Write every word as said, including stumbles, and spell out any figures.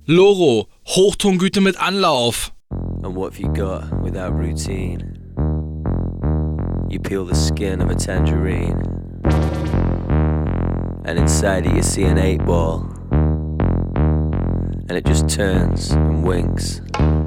Loro, Hochtongüte mit Anlauf. And what have you got without routine? You peel the skin of a tangerine, and inside it you see an eight ball, and it just turns and winks